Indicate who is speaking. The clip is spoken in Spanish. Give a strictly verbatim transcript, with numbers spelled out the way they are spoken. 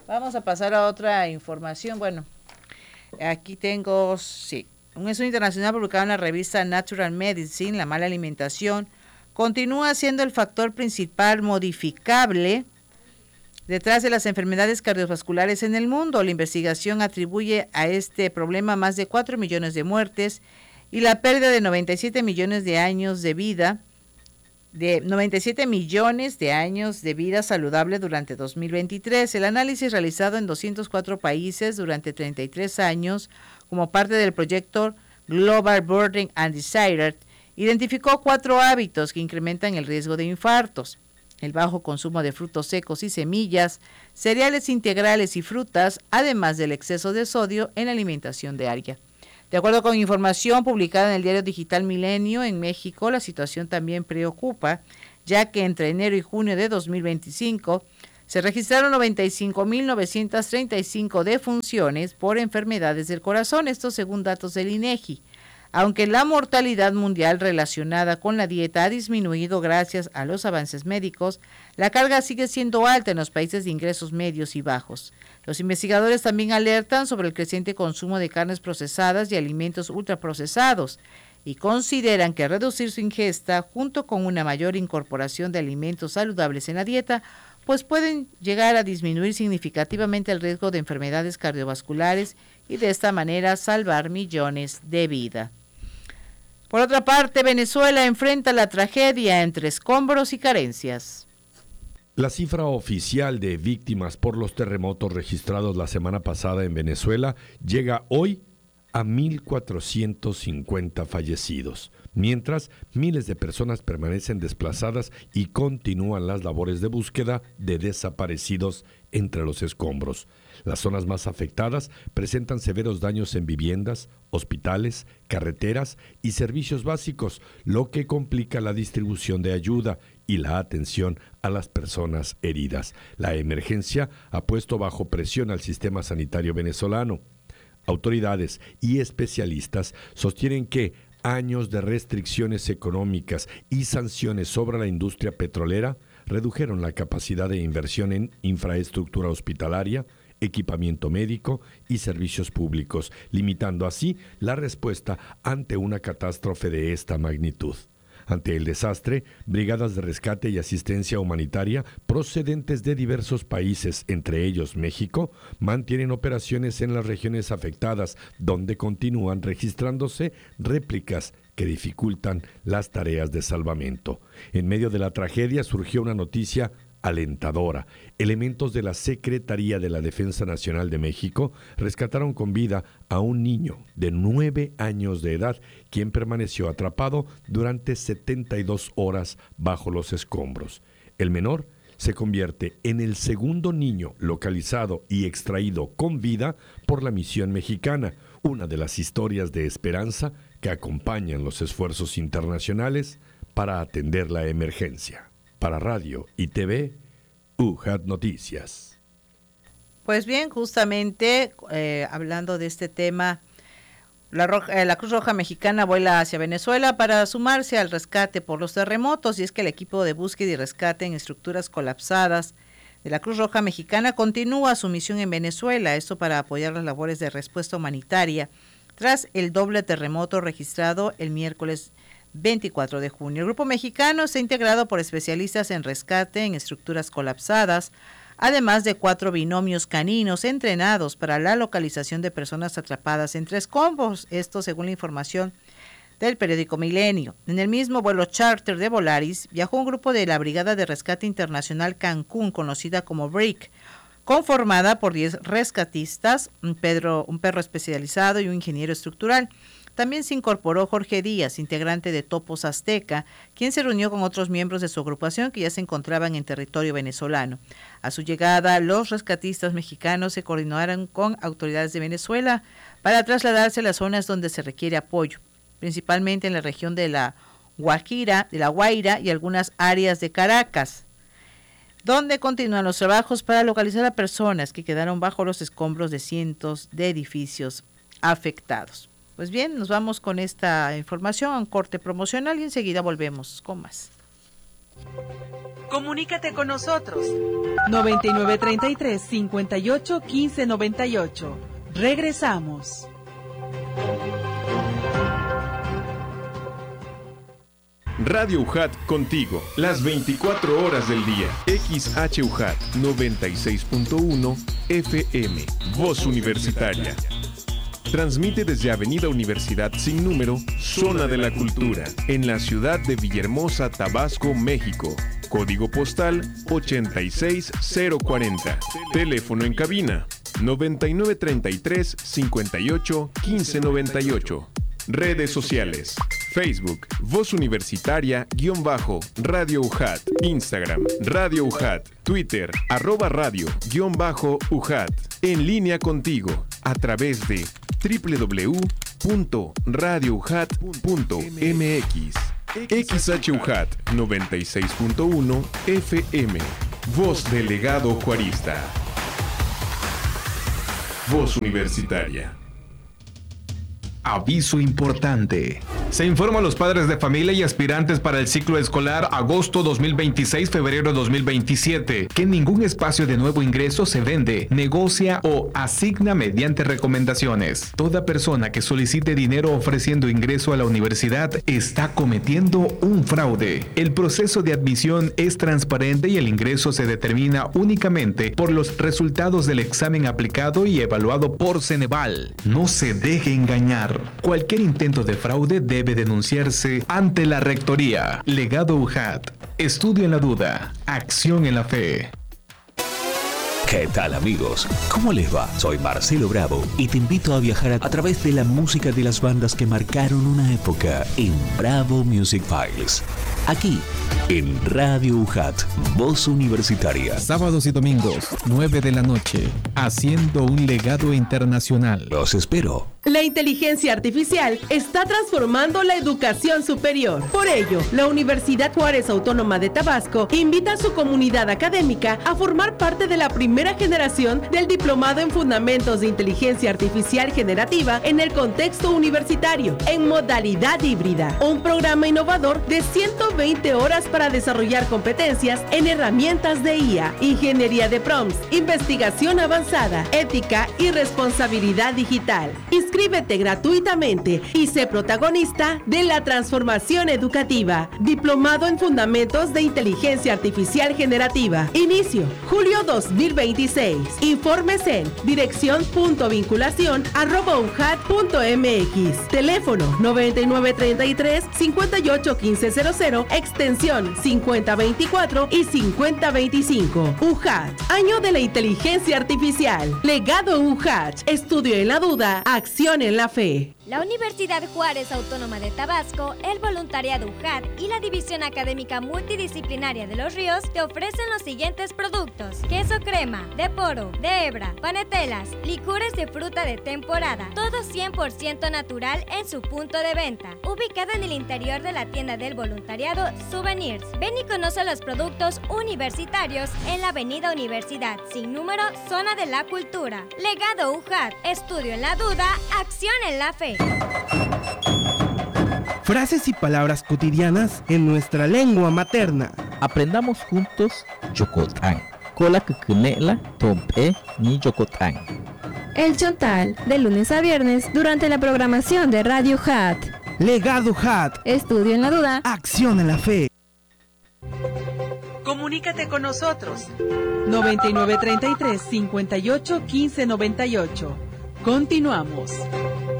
Speaker 1: Vamos a pasar a otra información. Bueno, aquí tengo, sí, un estudio internacional publicado en la revista Natural Medicine. La mala alimentación continúa siendo el factor principal modificable detrás de las enfermedades cardiovasculares en el mundo. La investigación atribuye a este problema más de cuatro millones de muertes y la pérdida de noventa y siete millones de años de vida, de noventa y siete millones de años de vida saludable durante dos mil veintitrés. El análisis realizado en doscientos cuatro países durante treinta y tres años como parte del proyecto Global Burden and Desire identificó cuatro hábitos que incrementan el riesgo de infartos: el bajo consumo de frutos secos y semillas, cereales integrales y frutas, además del exceso de sodio en la alimentación diaria. De acuerdo con información publicada en el diario digital Milenio, en México la situación también preocupa, ya que entre enero y junio de dos mil veinticinco se registraron noventa y cinco mil novecientas treinta y cinco defunciones por enfermedades del corazón, esto según datos del INEGI. Aunque la mortalidad mundial relacionada con la dieta ha disminuido gracias a los avances médicos, la carga sigue siendo alta en los países de ingresos medios y bajos. Los investigadores también alertan sobre el creciente consumo de carnes procesadas y alimentos ultraprocesados y consideran que reducir su ingesta junto con una mayor incorporación de alimentos saludables en la dieta, pues pueden llegar a disminuir significativamente el riesgo de enfermedades cardiovasculares y de esta manera salvar millones de vidas. Por otra parte, Venezuela enfrenta la tragedia entre escombros y carencias.
Speaker 2: La cifra oficial de víctimas por los terremotos registrados la semana pasada en Venezuela llega hoy a mil cuatrocientos cincuenta fallecidos, mientras miles de personas permanecen desplazadas y continúan las labores de búsqueda de desaparecidos entre los escombros. Las zonas más afectadas presentan severos daños en viviendas, hospitales, carreteras y servicios básicos, lo que complica la distribución de ayuda y la atención a las personas heridas. La emergencia ha puesto bajo presión al sistema sanitario venezolano. Autoridades y especialistas sostienen que años de restricciones económicas y sanciones sobre la industria petrolera redujeron la capacidad de inversión en infraestructura hospitalaria, equipamiento médico y servicios públicos, limitando así la respuesta ante una catástrofe de esta magnitud. Ante el desastre, brigadas de rescate y asistencia humanitaria procedentes de diversos países, entre ellos México, mantienen operaciones en las regiones afectadas, donde continúan registrándose réplicas que dificultan las tareas de salvamento. En medio de la tragedia surgió una noticia alentadora. Elementos de la Secretaría de la Defensa Nacional de México rescataron con vida a un niño de nueve años de edad, quien permaneció atrapado durante setenta y dos horas bajo los escombros. El menor se convierte en el segundo niño localizado y extraído con vida por la misión mexicana, una de las historias de esperanza que acompañan los esfuerzos internacionales para atender la emergencia. Para Radio y T V, U J A T Noticias.
Speaker 1: Pues bien, justamente eh, hablando de este tema, la, Roja, eh, la Cruz Roja Mexicana vuela hacia Venezuela para sumarse al rescate por los terremotos, y es que el equipo de búsqueda y rescate en estructuras colapsadas de la Cruz Roja Mexicana continúa su misión en Venezuela, esto para apoyar las labores de respuesta humanitaria tras el doble terremoto registrado el miércoles veinticuatro de junio. El grupo mexicano está integrado por especialistas en rescate en estructuras colapsadas, además de cuatro binomios caninos entrenados para la localización de personas atrapadas entre escombros, esto según la información del periódico Milenio. En el mismo vuelo charter de Volaris viajó un grupo de la Brigada de Rescate Internacional Cancún, conocida como B R I C, conformada por diez rescatistas, un, pedro, un perro especializado y un ingeniero estructural. También se incorporó Jorge Díaz, integrante de Topos Azteca, quien se reunió con otros miembros de su agrupación que ya se encontraban en territorio venezolano. A su llegada, los rescatistas mexicanos se coordinaron con autoridades de Venezuela para trasladarse a las zonas donde se requiere apoyo, principalmente en la región de la Guajira, de la Guaira y algunas áreas de Caracas, donde continúan los trabajos para localizar a personas que quedaron bajo los escombros de cientos de edificios afectados. Pues bien, nos vamos con esta información a un corte promocional y enseguida volvemos con más.
Speaker 3: Comunícate con nosotros. noventa y nueve treinta y tres, cincuenta y ocho, quince noventa y ocho. Regresamos.
Speaker 4: Radio U J A T contigo, las veinticuatro horas del día. X H U J A T noventa y seis punto uno F M, Voz Universitaria. Transmite desde Avenida Universidad sin número, Zona de la Cultura, en la ciudad de Villahermosa, Tabasco, México. Código postal ochenta y seis cero cuarenta. Teléfono en cabina noventa y nueve treinta y tres, cincuenta y ocho, quince noventa y ocho. Redes sociales: Facebook, Voz Universitaria, guión bajo, Radio U J A T. Instagram, Radio U J A T. Twitter, arroba radio, guión bajo, U J A T. En línea contigo, a través de doble u doble u doble u punto radio u j a t punto m x. X H U J A T noventa y seis punto uno F M. Voz Delegado Juarista. Voz Universitaria.
Speaker 5: Aviso importante. Se informa a los padres de familia y aspirantes para el ciclo escolar agosto dos mil veintiséis-febrero dos mil veintisiete que ningún espacio de nuevo ingreso se vende, negocia o asigna mediante recomendaciones. Toda persona que solicite dinero ofreciendo ingreso a la universidad está cometiendo un fraude. El proceso de admisión es transparente y el ingreso se determina únicamente por los resultados del examen aplicado y evaluado por Ceneval. No se deje engañar. Cualquier intento de fraude debe denunciarse ante la Rectoría. Legado U J A T. Estudio en la duda. Acción en la fe.
Speaker 6: ¿Qué tal, amigos? ¿Cómo les va? Soy Marcelo Bravo y te invito a viajar a, a través de la música de las bandas que marcaron una época en Bravo Music Files. Aquí, en Radio U J A T, Voz Universitaria.
Speaker 7: Sábados y domingos, nueve de la noche, haciendo un legado internacional.
Speaker 6: Los espero.
Speaker 8: La inteligencia artificial está transformando la educación superior. Por ello, la Universidad Juárez Autónoma de Tabasco invita a su comunidad académica a formar parte de la primera generación del Diplomado en Fundamentos de Inteligencia Artificial Generativa en el contexto universitario, en modalidad híbrida. Un programa innovador de ciento veinte horas para desarrollar competencias en herramientas de I A, ingeniería de prompts, investigación avanzada, ética y responsabilidad digital. Inscríbete gratuitamente y sé protagonista de la transformación educativa. Diplomado en Fundamentos de Inteligencia Artificial Generativa. Inicio, julio dos mil veintiséis. Informes en dirección.vinculación arroba ujat punto mx. Teléfono noventa y nueve treinta y tres, cincuenta y ocho, quince cero cero, extensión cincuenta veinticuatro y cincuenta veinticinco. U J A T, Año de la Inteligencia Artificial. Legado U J A T, estudio en la duda, acción en la fe.
Speaker 9: La Universidad Juárez Autónoma de Tabasco, el Voluntariado U J A T y la División Académica Multidisciplinaria de Los Ríos te ofrecen los siguientes productos: queso crema, de poro, de hebra, panetelas, licores de fruta de temporada, todo cien por ciento natural en su punto de venta, ubicado en el interior de la tienda del Voluntariado Souvenirs. Ven y conoce los productos universitarios en la Avenida Universidad sin número, Zona de la Cultura. Legado U J A T, estudio en la duda, acción en la fe.
Speaker 10: Frases y palabras cotidianas en nuestra lengua materna.
Speaker 11: Aprendamos juntos Yokotán. Cola kukunela tompe ni Yokotán.
Speaker 12: El Chontal, de lunes a viernes, durante la programación de Radio U J A T.
Speaker 10: Legado U J A T.
Speaker 12: Estudio en la duda.
Speaker 10: Acción en la fe.
Speaker 3: Comunícate con nosotros. noventa y nueve treinta y tres, cincuenta y ocho, quince noventa y ocho. Continuamos.